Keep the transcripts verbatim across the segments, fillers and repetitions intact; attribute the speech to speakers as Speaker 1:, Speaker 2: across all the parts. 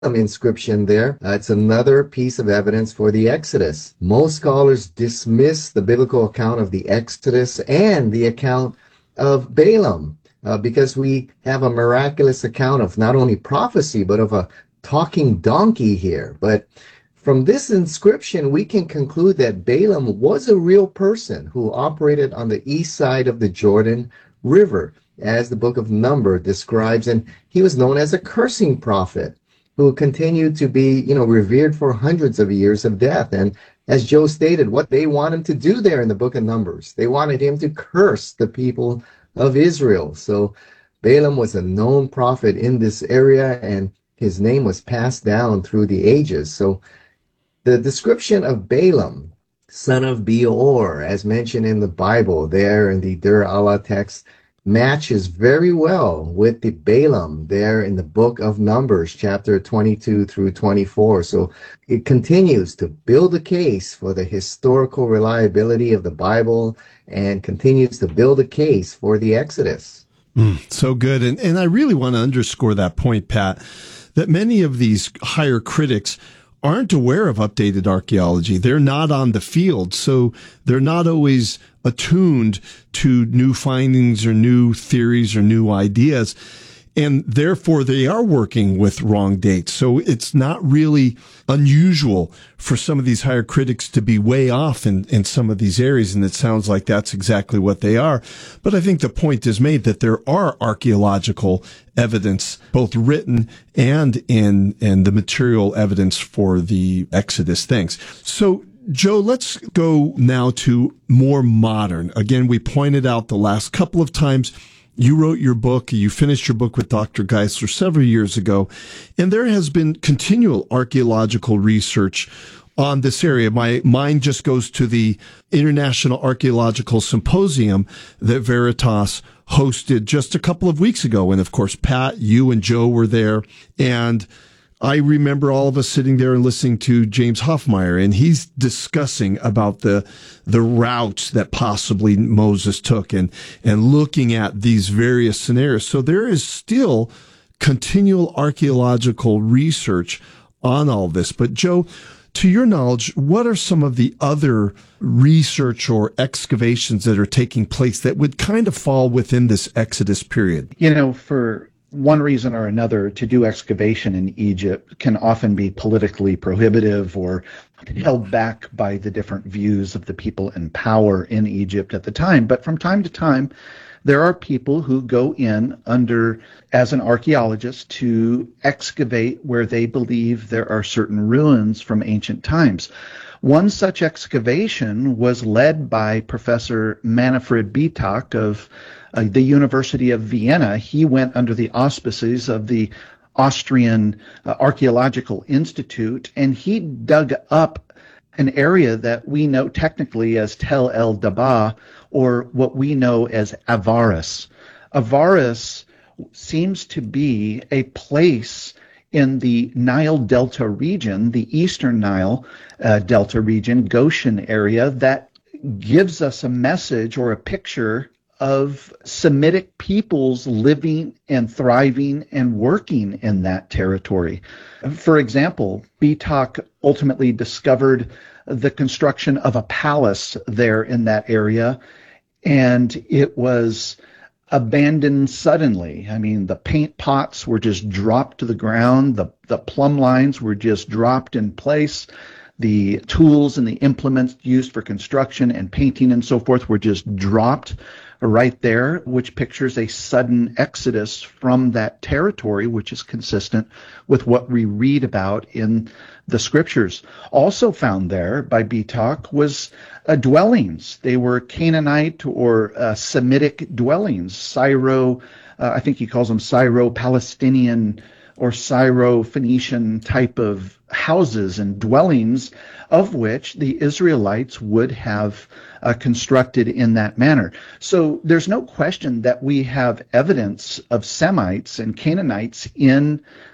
Speaker 1: inscription there. Uh, it's another piece of evidence for the Exodus. Most scholars dismiss the biblical account of the Exodus and the account of Balaam uh, because we have a miraculous account of not only prophecy, but of a talking donkey here. But from this inscription, we can conclude that Balaam was a real person who operated on the east side of the Jordan River, as the book of Numbers describes, and he was known as a cursing prophet who continued to be, you know, revered for hundreds of years of death. And as Joe stated, what they want him to do there in the book of Numbers, they wanted him to curse the people of Israel. So Balaam was a known prophet in this area, and his name was passed down through the ages. So the description of Balaam, son of Beor, as mentioned in the Bible there in the Der Allah text, matches very well with the Balaam there in the book of Numbers, chapter twenty-two through twenty-four. So it continues to build a case for the historical reliability of the Bible and continues to build a case for the Exodus.
Speaker 2: Mm, so good. And, and I really want to underscore that point, Pat, that many of these higher critics aren't aware of updated archaeology. They're not on the field, so they're not always attuned to new findings or new theories or new ideas. And therefore, they are working with wrong dates. So it's not really unusual for some of these higher critics to be way off in, in some of these areas. And it sounds like that's exactly what they are. But I think the point is made that there are archaeological evidence, both written and in, in the material evidence for the Exodus things. So, Joe, let's go now to more modern. Again, we pointed out the last couple of times you wrote your book, you finished your book with Doctor Geisler several years ago, and there has been continual archaeological research on this area. My mind just goes to the International Archaeological Symposium that Veritas hosted just a couple of weeks ago. And of course, Pat, you and Joe were there, and I remember all of us sitting there and listening to James Hoffmeyer, and he's discussing about the the routes that possibly Moses took and and looking at these various scenarios. So there is still continual archaeological research on all this. But Joe, to your knowledge, what are some of the other research or excavations that are taking place that would kind of fall within this Exodus period?
Speaker 3: You know, for one reason or another, to do excavation in Egypt can often be politically prohibitive or held back by the different views of the people in power in Egypt at the time. But from time to time, there are people who go in under, as an archaeologist, to excavate where they believe there are certain ruins from ancient times. One such excavation was led by Professor Manfred Bietak of uh, the University of Vienna. He went under the auspices of the Austrian uh, Archaeological Institute, and he dug up an area that we know technically as Tel El Dabah, or what we know as Avaris. Avaris seems to be a place in the Nile Delta region, the Eastern Nile uh, Delta region, Goshen area, that gives us a message or a picture of Semitic peoples living and thriving and working in that territory. For example, Bietak ultimately discovered the construction of a palace there in that area, and it was abandoned suddenly. I mean, the paint pots were just dropped to the ground. The, the plumb lines were just dropped in place. The tools and the implements used for construction and painting and so forth were just dropped right there, which pictures a sudden exodus from that territory, which is consistent with what we read about in the scriptures. Also found there by Bietak was uh, dwellings. They were Canaanite or uh, Semitic dwellings, Syro, uh, I think he calls them Syro-Palestinian or Syro-Phoenician type of houses and dwellings, of which the Israelites would have uh, constructed in that manner. So there's no question that we have evidence of Semites and Canaanites in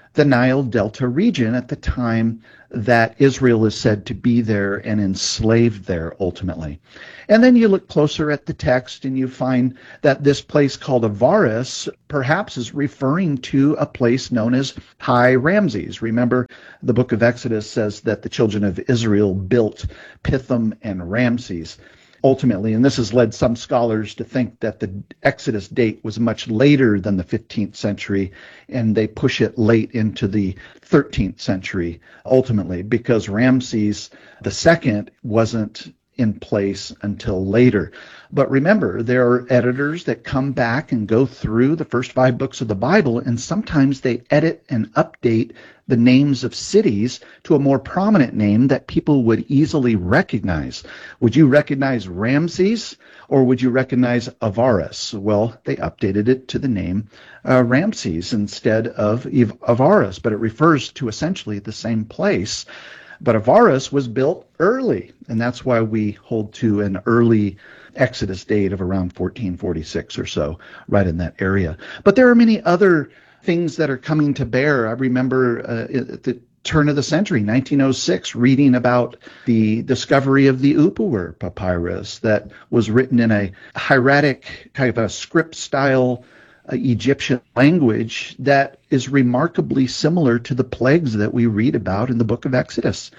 Speaker 3: the Nile Delta region at the time that Israel is said to be there and enslaved there ultimately. And then you look closer at the text and you find that this place called Avaris perhaps is referring to a place known as High Ramses. Remember, the book of Exodus says that the children of Israel built Pithom and Ramses. Ultimately, and this has led some scholars to think that the Exodus date was much later than the fifteenth century, and they push it late into the thirteenth century, ultimately, because Ramses the Second wasn't in place until later. But remember, there are editors that come back and go through the first five books of the Bible, and sometimes they edit and update the names of cities to a more prominent name that people would easily recognize. Would you recognize Ramses, or would you recognize Avaris? Well, they updated it to the name uh, Ramses instead of Ev- Avaris, but it refers to essentially the same place. But Avaris was built early, and that's why we hold to an early Exodus date of around fourteen forty-six or so, right in that area. But there are many other things that are coming to bear. I remember uh, at the turn of the century, nineteen oh six, reading about the discovery of the Upper papyrus that was written in a hieratic kind of a script-style uh, Egyptian language that is remarkably similar to the plagues that we read about in the book of Exodus.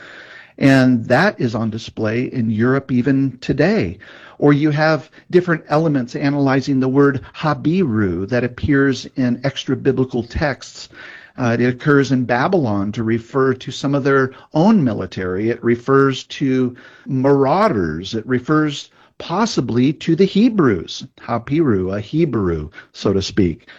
Speaker 3: And that is on display in Europe even today. Or you have different elements analyzing the word Habiru that appears in extra-biblical texts. Uh, it occurs in Babylon to refer to some of their own military. It refers to marauders. It refers possibly to the Hebrews, Hapiru, a Hebrew, so to speak.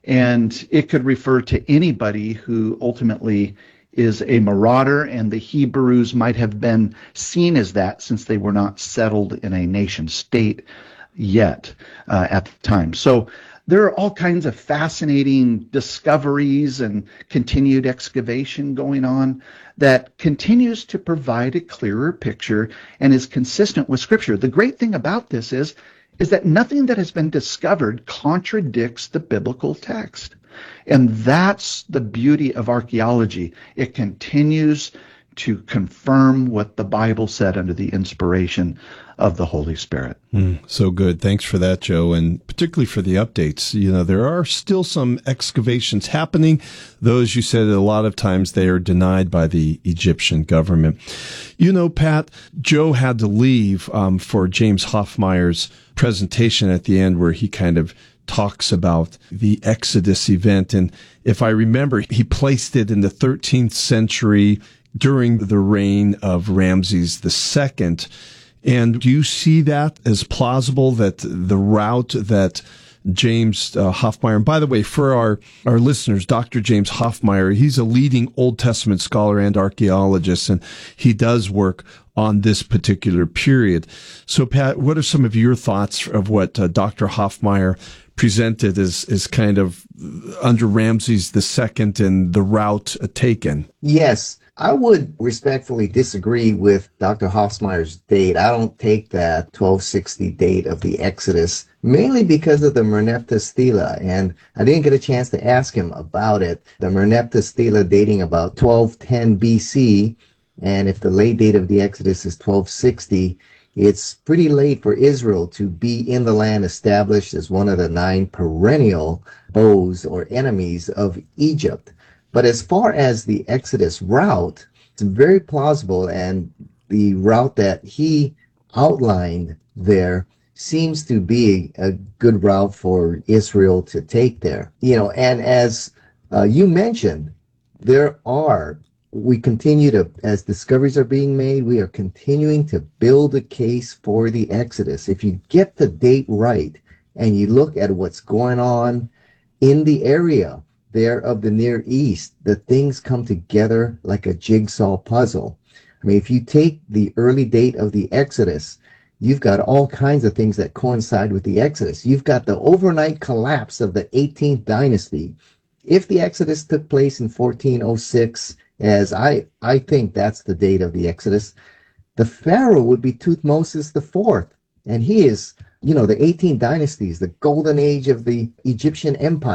Speaker 3: And it could refer to anybody who ultimately is a marauder, and the Hebrews might have been seen as that since they were not settled in a nation state yet uh, at the time. So there are all kinds of fascinating discoveries and continued excavation going on that continues to provide a clearer picture and is consistent with Scripture. The great thing about this is, is that nothing that has been discovered contradicts the biblical text. And that's the beauty of archaeology. It continues to confirm what the Bible said under the inspiration of the Holy Spirit.
Speaker 2: Mm, so good. Thanks for that, Joe, and particularly for the updates. You know, there are still some excavations happening. Those, you said, a lot of times they are denied by the Egyptian government. You know, Pat, Joe had to leave um, for James Hoffmeier's presentation at the end, where he kind of talks about the Exodus event. And if I remember, he placed it in the thirteenth century during the reign of Ramses the Second. And do you see that as plausible, that the route that James uh, Hoffmeier, and by the way, for our, our listeners, Doctor James Hoffmeier, he's a leading Old Testament scholar and archaeologist, and he does work on this particular period. So, Pat, what are some of your thoughts of what uh, Doctor Hoffmeier presented as, as kind of under Ramses the Second and the route uh, taken?
Speaker 1: Yes. I would respectfully disagree with Doctor Hoffmeier's date. I don't take that twelve sixty date of the Exodus, mainly because of the Merneptah Stela, and I didn't get a chance to ask him about it. The Merneptah Stela dating about twelve ten B C, and if the late date of the Exodus is twelve sixty, it's pretty late for Israel to be in the land established as one of the nine perennial foes or enemies of Egypt. But as far as the Exodus route, it's very plausible, and the route that he outlined there seems to be a good route for Israel to take there. You know, and as uh, you mentioned, there are, we continue to, as discoveries are being made, we are continuing to build a case for the Exodus. If you get the date right and you look at what's going on in the area there of the Near East, the things come together like a jigsaw puzzle. I mean, if you take the early date of the Exodus, you've got all kinds of things that coincide with the Exodus. You've got the overnight collapse of the eighteenth dynasty. If the Exodus took place in fourteen oh six, as I, I think that's the date of the Exodus, the Pharaoh would be Thutmose the Fourth. And he is, you know, the eighteenth dynasty is the golden age of the Egyptian empire.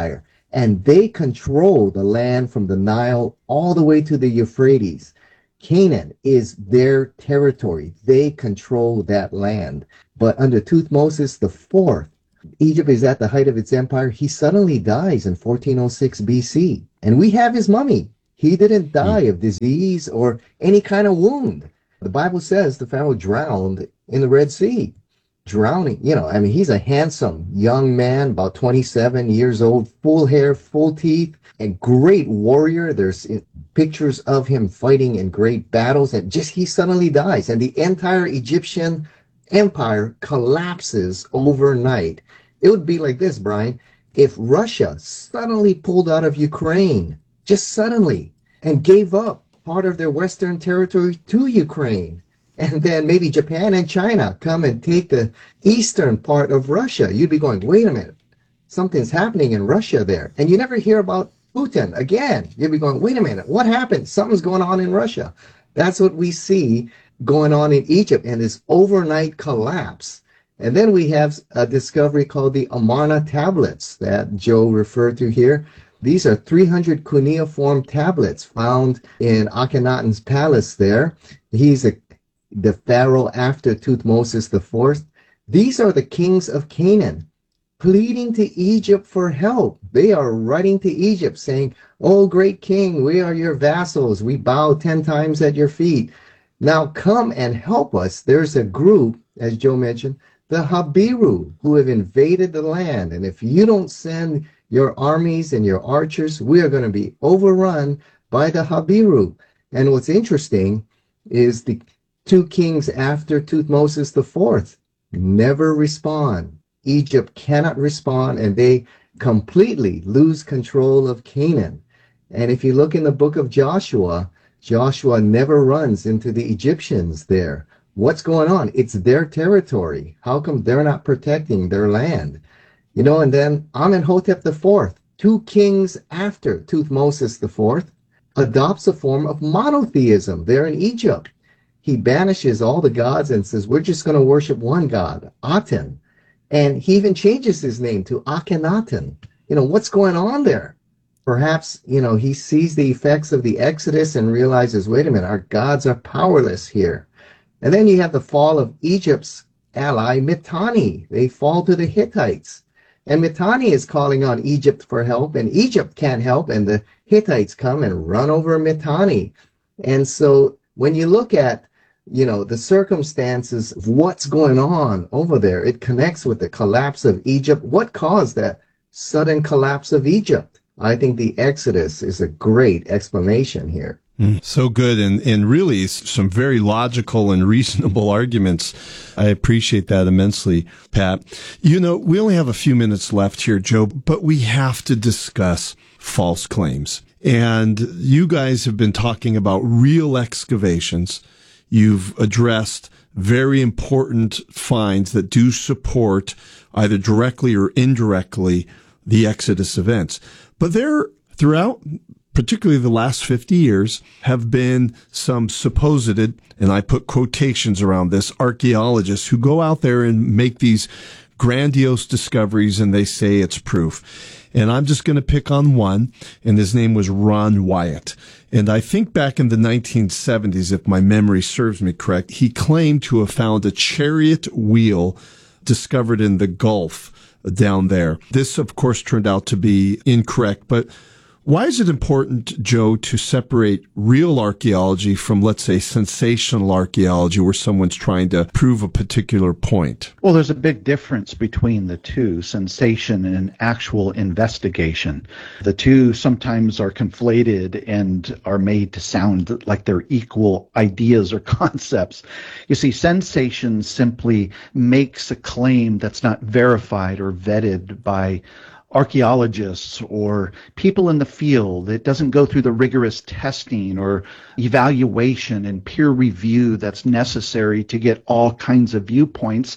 Speaker 1: and they control the land from the Nile all the way to the Euphrates. Canaan is their territory. They control that land. But under Thutmose the fourth, Egypt is at the height of its empire. He suddenly dies in fourteen oh six B C. And we have his mummy. He didn't die of disease or any kind of wound. The Bible says the Pharaoh drowned in the Red Sea. Drowning, you know, I mean, he's a handsome young man, about twenty-seven years old, full hair, full teeth, a great warrior. There's pictures of him fighting in great battles, and just he suddenly dies, and the entire Egyptian empire collapses overnight. It would be like this, Brian, if Russia suddenly pulled out of Ukraine, just suddenly, and gave up part of their western territory to Ukraine. And then maybe Japan and China come and take the eastern part of Russia. You'd be going, wait a minute, something's happening in Russia there. And you never hear about Putin again. You'd be going, wait a minute, what happened? Something's going on in Russia. That's what we see going on in Egypt, and this overnight collapse. And then we have a discovery called the Amarna tablets that Joe referred to here. These are three hundred cuneiform tablets found in Akhenaten's palace there. He's a the Pharaoh after Thutmose the fourth. These are the kings of Canaan pleading to Egypt for help. They are writing to Egypt saying, "Oh, great king, we are your vassals. We bow ten times at your feet. Now come and help us." There's a group, as Joe mentioned, the Habiru, who have invaded the land. And if you don't send your armies and your archers, we are going to be overrun by the Habiru. And what's interesting is the two kings after Thutmose the fourth never respond. Egypt cannot respond, and they completely lose control of Canaan. And if you look in the book of Joshua, Joshua never runs into the Egyptians there. What's going on? It's their territory. How come they're not protecting their land? You know, and then Amenhotep the fourth, two kings after Thutmose the fourth, adopts a form of monotheism there in Egypt. He banishes all the gods and says, we're just going to worship one god, Aten. And he even changes his name to Akhenaten. You know, what's going on there? Perhaps, you know, he sees the effects of the Exodus and realizes, wait a minute, our gods are powerless here. And then you have the fall of Egypt's ally, Mitanni. They fall to the Hittites. And Mitanni is calling on Egypt for help, and Egypt can't help, and the Hittites come and run over Mitanni. And so when you look at, you know, the circumstances of what's going on over there, it connects with the collapse of Egypt. What caused that sudden collapse of Egypt? I think the Exodus is a great explanation here.
Speaker 2: Mm, so good, and, and really some very logical and reasonable arguments. I appreciate that immensely, Pat. You know, we only have a few minutes left here, Joe, but we have to discuss false claims. And you guys have been talking about real excavations. You've addressed very important finds that do support, either directly or indirectly, the Exodus events. But there, throughout particularly the last fifty years, have been some supposed, and I put quotations around this, archaeologists who go out there and make these grandiose discoveries, and they say it's proof. And I'm just going to pick on one, and his name was Ron Wyatt. And I think back in the nineteen seventies, if my memory serves me correct, he claimed to have found a chariot wheel discovered in the Gulf down there. This, of course, turned out to be incorrect, but why is it important, Joe, to separate real archaeology from, let's say, sensational archaeology where someone's trying to prove a particular point?
Speaker 3: Well, there's a big difference between the two, sensation and actual investigation. The two sometimes are conflated and are made to sound like they're equal ideas or concepts. You see, sensation simply makes a claim that's not verified or vetted by archaeologists or people in the field. It doesn't go through the rigorous testing or evaluation and peer review that's necessary to get all kinds of viewpoints.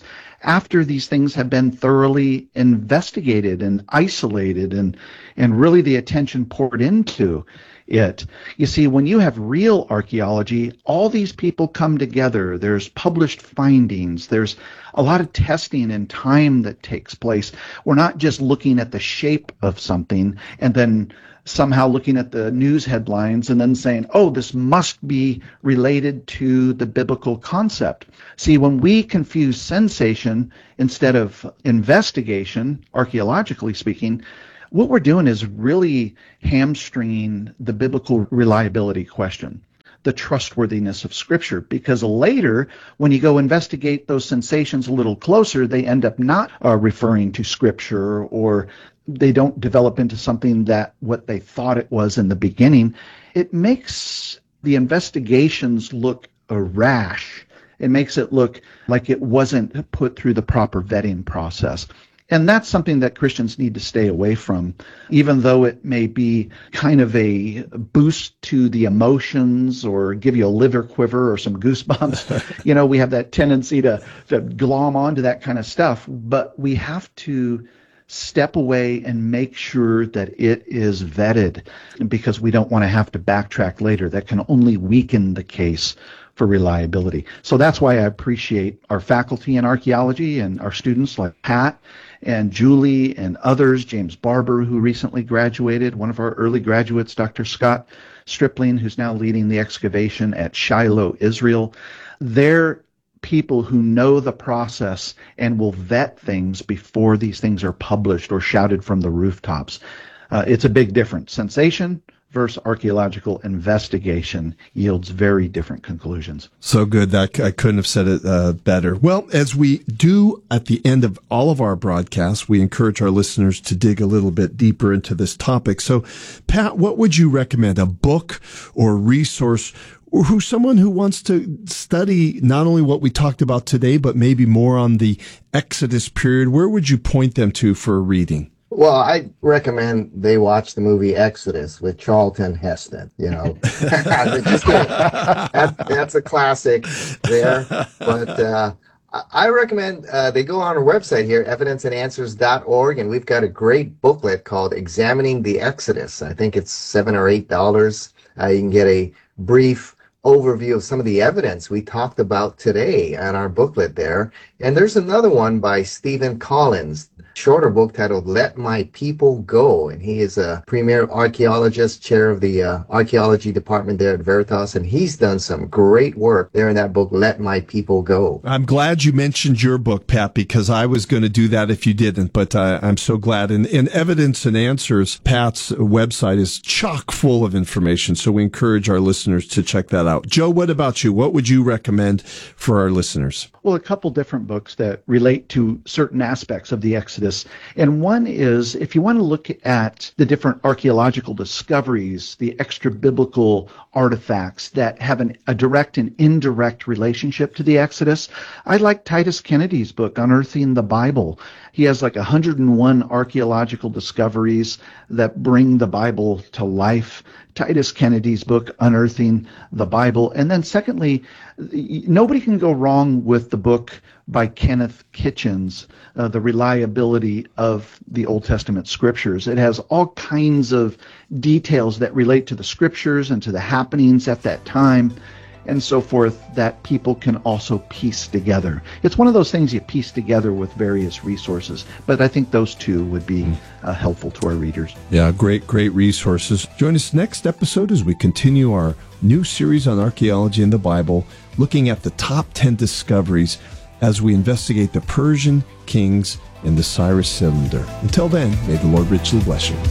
Speaker 3: after these things have been thoroughly investigated and isolated and, and really the attention poured into it. You see, when you have real archaeology, all these people come together. There's published findings. There's a lot of testing and time that takes place. We're not just looking at the shape of something and then somehow looking at the news headlines and then saying, oh, this must be related to the biblical concept. See, when we confuse sensation instead of investigation, archaeologically speaking, what we're doing is really hamstringing the biblical reliability question, the trustworthiness of Scripture, because later, when you go investigate those sensations a little closer, they end up not uh, referring to Scripture, or they don't develop into something that what they thought it was in the beginning. It makes the investigations look uh, rash. It makes it look like it wasn't put through the proper vetting process. And that's something that Christians need to stay away from, even though it may be kind of a boost to the emotions or give you a liver quiver or some goosebumps. You know, we have that tendency to, to glom onto that kind of stuff, but we have to step away and make sure that it is vetted, because we don't want to have to backtrack later. That can only weaken the case for reliability. So that's why I appreciate our faculty in archaeology and our students like Pat and Julie and others, James Barber, who recently graduated, one of our early graduates, Doctor Scott Stripling, who's now leading the excavation at Shiloh, Israel. They're people who know the process and will vet things before these things are published or shouted from the rooftops. Uh, it's a big difference. Sensation versus archaeological investigation yields very different conclusions.
Speaker 2: So good. That I couldn't have said it uh, better. Well, as we do at the end of all of our broadcasts, we encourage our listeners to dig a little bit deeper into this topic. So, Pat, what would you recommend? A book or resource, or who someone who wants to study not only what we talked about today, but maybe more on the Exodus period? Where would you point them to for a reading?
Speaker 1: Well, I recommend they watch the movie Exodus with Charlton Heston. You know, Just that, that's a classic there. But uh, I recommend uh, they go on our website here, evidence and answers dot org, and we've got a great booklet called Examining the Exodus. I think it's seven or eight dollars. Uh, you can get a brief overview of some of the evidence we talked about today on our booklet there. And there's another one by Stephen Collins, shorter book titled Let My People Go. And he is a premier archaeologist, chair of the uh, archaeology department there at Veritas. And he's done some great work there in that book, Let My People Go.
Speaker 2: I'm glad you mentioned your book, Pat, because I was going to do that if you didn't. But uh, I'm so glad. And in Evidence and Answers, Pat's website is chock full of information. So we encourage our listeners to check that out. Joe, what about you? What would you recommend for our listeners?
Speaker 3: Well, a couple different books that relate to certain aspects of the Exodus. And one is, if you want to look at the different archaeological discoveries, the extra-biblical artifacts that have an, a direct and indirect relationship to the Exodus, I like Titus Kennedy's book, Unearthing the Bible. He has like one hundred one archaeological discoveries that bring the Bible to life. Titus Kennedy's book, Unearthing the Bible. And then secondly, nobody can go wrong with the book by Kenneth Kitchens, uh, The Reliability of the Old Testament Scriptures. It has all kinds of details that relate to the Scriptures and to the happenings at that time and so forth that people can also piece together. It's one of those things you piece together with various resources, but I think those two would be uh, helpful to our readers.
Speaker 2: Yeah, great, great resources. Join us next episode as we continue our new series on archaeology in the Bible, looking at the top ten discoveries as we investigate the Persian kings in the Cyrus Cylinder. Until then, may the Lord richly bless you.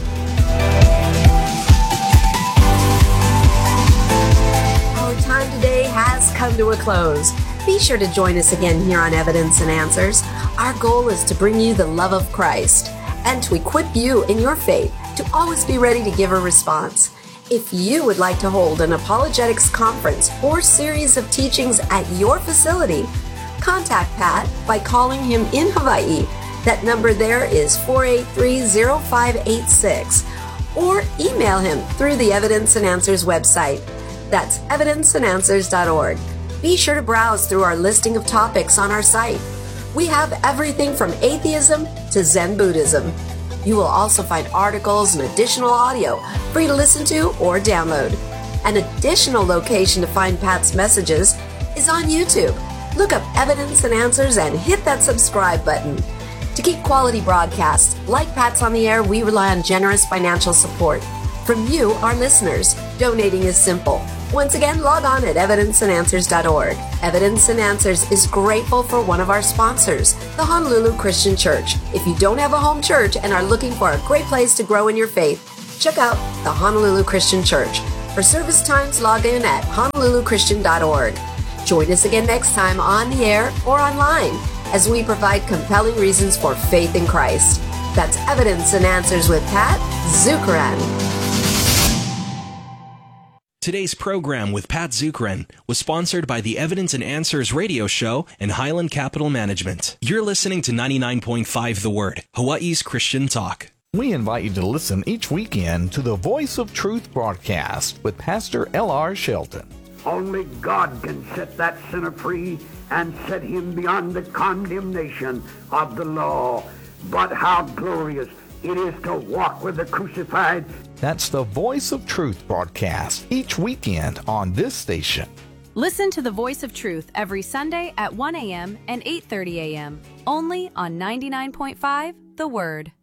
Speaker 4: Come to a close. Be sure to join us again here on Evidence and Answers. Our goal is to bring you the love of Christ and to equip you in your faith to always be ready to give a response. If you would like to hold an apologetics conference or series of teachings at your facility, contact Pat by calling him in Hawaii. That number there is four eight three, zero five eight six, or email him through the Evidence and Answers website. That's evidence and answers dot org. Be sure to browse through our listing of topics on our site. We have everything from atheism to Zen Buddhism. You will also find articles and additional audio for you to listen to or download. An additional location to find Pat's messages is on YouTube. Look up Evidence and Answers and hit that subscribe button. To keep quality broadcasts like Pat's on the Air, we rely on generous financial support from you, our listeners. Donating is simple. Once again, log on at evidence and answers dot org. Evidence and Answers is grateful for one of our sponsors, the Honolulu Christian Church. If you don't have a home church and are looking for a great place to grow in your faith, check out the Honolulu Christian Church. For service times, log in at honolulu christian dot org. Join us again next time on the air or online as we provide compelling reasons for faith in Christ. That's Evidence and Answers with Pat Zukeran.
Speaker 5: Today's program with Pat Zukeran was sponsored by the Evidence and Answers radio show and Highland Capital Management. You're listening to ninety-nine point five The Word, Hawaii's Christian Talk.
Speaker 6: We invite you to listen each weekend to the Voice of Truth broadcast with Pastor L R Shelton.
Speaker 7: Only God can set that sinner free and set him beyond the condemnation of the law. But how glorious it is to walk with the crucified.
Speaker 6: That's the Voice of Truth broadcast each weekend on this station.
Speaker 8: Listen to the Voice of Truth every Sunday at one a.m. and eight thirty a.m. only on ninety-nine point five The Word.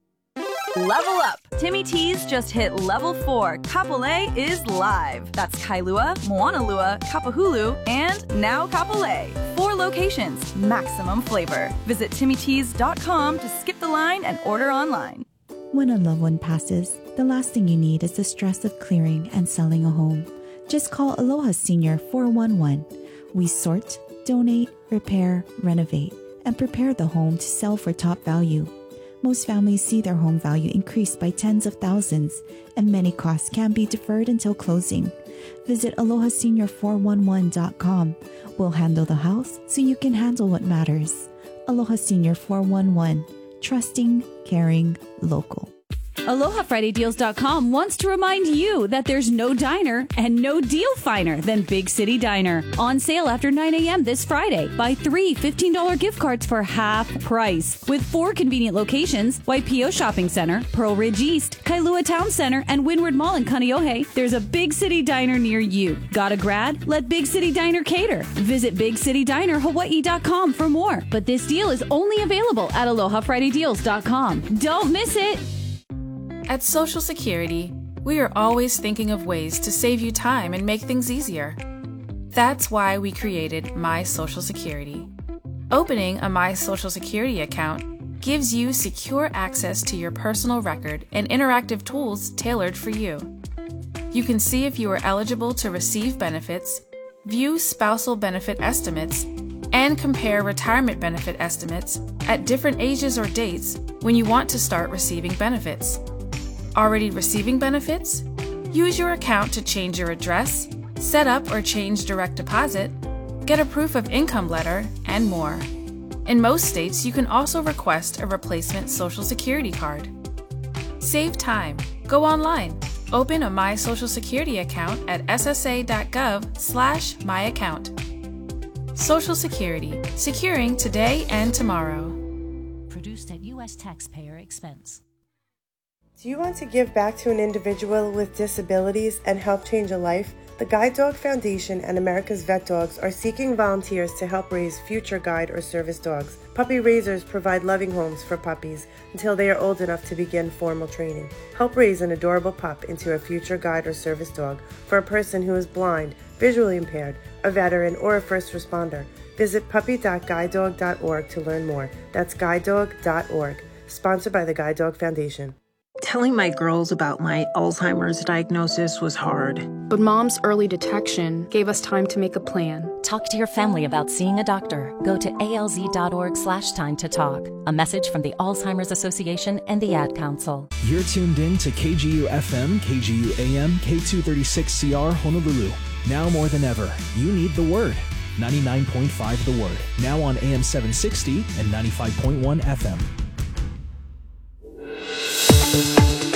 Speaker 8: Level up! Timmy T's just hit level four. Kapolei is live. That's Kailua, Moanalua, Kapahulu, and now Kapolei. Four locations, maximum flavor. Visit timmy tees dot com to skip the line and order online.
Speaker 9: When a loved one passes, the last thing you need is the stress of clearing and selling a home. Just call Aloha Senior four one one. We sort, donate, repair, renovate, and prepare the home to sell for top value. Most families see their home value increase by tens of thousands, and many costs can be deferred until closing. Visit aloha senior four one one dot com. We'll handle the house so you can handle what matters. Aloha Senior four one one. Trusting, caring, local.
Speaker 10: Aloha Friday Deals dot com wants to remind you that there's no diner and no deal finer than Big City Diner. On sale after nine a.m. this Friday. Buy three fifteen dollars gift cards for half price. With four convenient locations, Waipio Shopping Center, Pearl Ridge East, Kailua Town Center, and Windward Mall in Kaneohe, there's a Big City Diner near you. Got a grad? Let Big City Diner cater. Visit big city diner hawaii dot com for more. But this deal is only available at Aloha Friday Deals dot com. Don't miss it!
Speaker 11: At Social Security, we are always thinking of ways to save you time and make things easier. That's why we created My Social Security. Opening a My Social Security account gives you secure access to your personal record and interactive tools tailored for you. You can see if you are eligible to receive benefits, view spousal benefit estimates, and compare retirement benefit estimates at different ages or dates when you want to start receiving benefits. Already receiving benefits? Use your account to change your address, set up or change direct deposit, get a proof of income letter, and more. In most states, you can also request a replacement Social Security card. Save time. Go online. Open a My Social Security account at s s a dot gov slash my account. Social Security. Securing today and tomorrow.
Speaker 12: Produced at U S taxpayer expense.
Speaker 13: Do you want to give back to an individual with disabilities and help change a life? The Guide Dog Foundation and America's Vet Dogs are seeking volunteers to help raise future guide or service dogs. Puppy raisers provide loving homes for puppies until they are old enough to begin formal training. Help raise an adorable pup into a future guide or service dog for a person who is blind, visually impaired, a veteran, or a first responder. Visit puppy dot guide dog dot org to learn more. That's guide dog dot org. Sponsored by the Guide Dog Foundation.
Speaker 14: Telling my girls about my Alzheimer's diagnosis was hard.
Speaker 15: But Mom's early detection gave us time to make a plan.
Speaker 12: Talk to your family about seeing a doctor. Go to A L Z dot org slash time to talk. A message from the Alzheimer's Association and the Ad Council.
Speaker 16: You're tuned in to K G U F M, K G U A M, K two thirty-six C R Honolulu. Now more than ever, you need the Word. ninety-nine point five The Word. Now on A M seven sixty and ninety-five point one F M.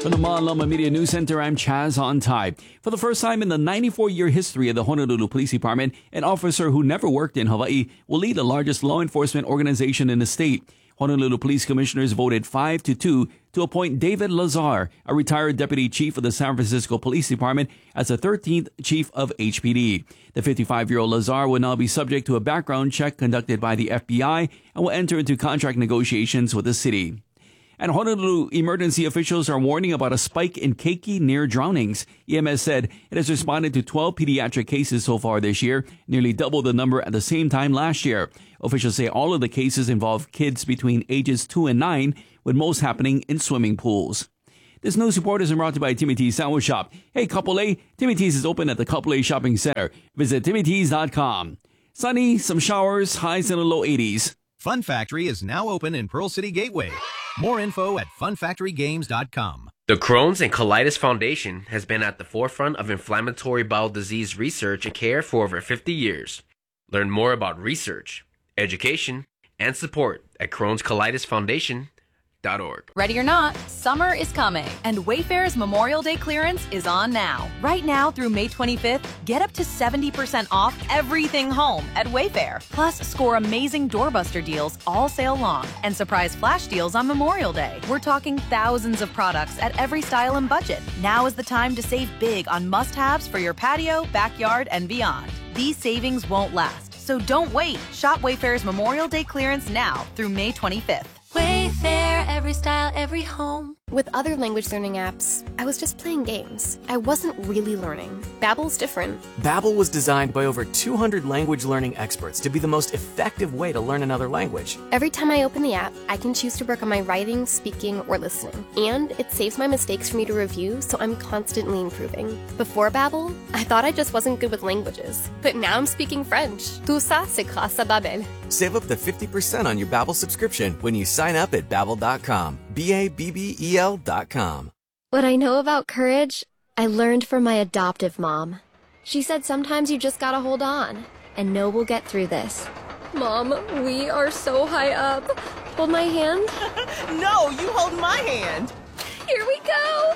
Speaker 17: From the Malama Media News Center, I'm Chaz on Time. For the first time in the ninety-four-year history of the Honolulu Police Department, an officer who never worked in Hawaii will lead the largest law enforcement organization in the state. Honolulu Police Commissioners voted five to two to appoint David Lazar, a retired deputy chief of the San Francisco Police Department, as the thirteenth chief of H P D. The fifty-five-year-old Lazar will now be subject to a background check conducted by the F B I and will enter into contract negotiations with the city. And Honolulu emergency officials are warning about a spike in keiki near drownings. E M S said it has responded to twelve pediatric cases so far this year, nearly double the number at the same time last year. Officials say all of the cases involve kids between ages two and nine, with most happening in swimming pools. This news report is brought to you by Timmy T's Sandwich Shop. Hey, Kapolei, Timmy T's is open at the Kapolei Shopping Center. Visit timmy t's dot com. Sunny, some showers, highs in the low eighties.
Speaker 18: Fun Factory is now open in Pearl City Gateway. More info at fun factory games dot com.
Speaker 19: The Crohn's and Colitis Foundation has been at the forefront of inflammatory bowel disease research and care for over fifty years. Learn more about research, education, and support at crohns colitis foundation dot org.
Speaker 8: Ready or not, summer is coming, and Wayfair's Memorial Day clearance is on now. Right now through May twenty-fifth, get up to seventy percent off everything home at Wayfair. Plus, score amazing doorbuster deals all sale long and surprise flash deals on Memorial Day. We're talking thousands of products at every style and budget. Now is the time to save big on must-haves for your patio, backyard, and beyond. These savings won't last, so don't wait. Shop Wayfair's Memorial Day clearance now through May twenty-fifth.
Speaker 20: Wayfair, every style, every home. With other language learning apps, I was just playing games. I wasn't really learning. Babbel's different.
Speaker 21: Babbel was designed by over two hundred language learning experts to be the most effective way to learn another language.
Speaker 20: Every time I open the app, I can choose to work on my writing, speaking, or listening. And it saves my mistakes for me to review, so I'm constantly improving. Before Babbel, I thought I just wasn't good with languages. But now I'm speaking French. Tout ça, c'est grâce à Babbel.
Speaker 21: Save up to fifty percent on your Babbel subscription when you sign up at babbel dot com. B A B B E L dot com.
Speaker 20: What I know about courage, I learned from my adoptive mom. She said sometimes you just gotta hold on and know we'll get through this. Mom, we are so high up. Hold my hand.
Speaker 22: No, you hold my hand.
Speaker 20: Here we go.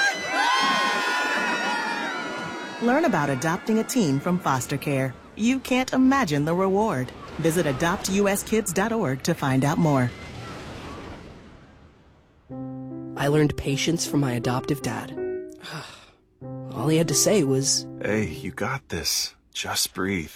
Speaker 22: Learn about adopting a teen from foster care. You can't imagine the reward. Visit adopt u s kids dot org to find out more.
Speaker 23: I learned patience from my adoptive dad. All he had to say was,
Speaker 24: "Hey, you got this. Just breathe."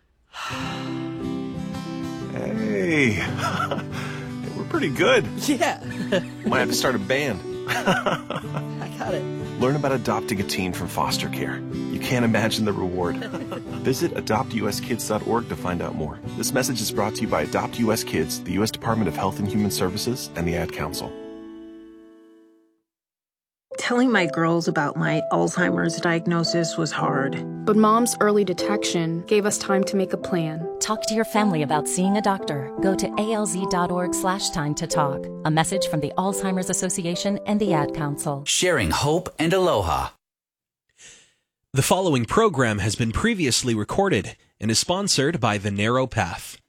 Speaker 24: Hey, we're pretty good.
Speaker 23: Yeah.
Speaker 24: Might have to start a band.
Speaker 23: I got it.
Speaker 24: Learn about adopting a teen from foster care. You can't imagine the reward. Visit adopt u s kids dot org to find out more. This message is brought to you by Adopt U S Kids, the U S Department of Health and Human Services, and the Ad Council.
Speaker 14: Telling my girls about my Alzheimer's diagnosis was hard.
Speaker 15: But Mom's early detection gave us time to make a plan.
Speaker 12: Talk to your family about seeing a doctor. Go to A L Z dot org slash time to talk. A message from the Alzheimer's Association and the Ad Council.
Speaker 25: Sharing hope and aloha.
Speaker 5: The following program has been previously recorded and is sponsored by The Narrow Path.